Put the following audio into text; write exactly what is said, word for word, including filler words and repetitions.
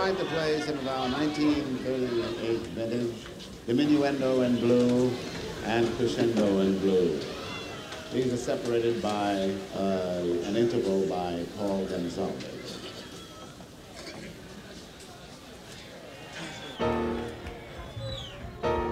write the plays in about nineteen thirty-eight vintage, diminuendo in blue and crescendo in blue. These are separated by uh, an interval by Paul Gonsalves.